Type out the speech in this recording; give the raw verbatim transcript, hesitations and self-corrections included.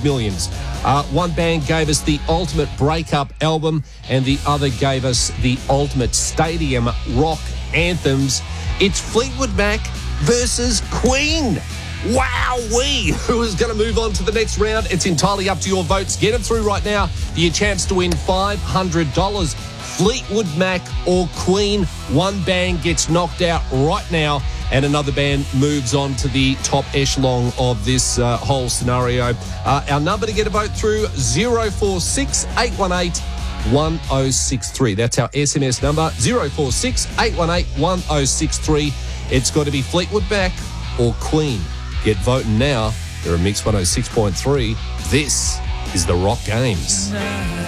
Millions. Uh, one band gave us the ultimate breakup album, and the other gave us the ultimate stadium rock anthems. It's Fleetwood Mac versus Queen. Wowee! Who is going to move on to the next round? It's entirely up to your votes. Get them through right now for your chance to win five hundred dollars. Fleetwood Mac or Queen. One band gets knocked out right now, and another band moves on to the top echelon of this uh, whole scenario. Uh, our number to get a vote through, zero four six, eight one eight, one oh six three. That's our S M S number, zero four six, eight one eight, one oh six three. It's got to be Fleetwood Mac or Queen. Get voting now. You're a Mix one oh six point three. This is the Rock Games.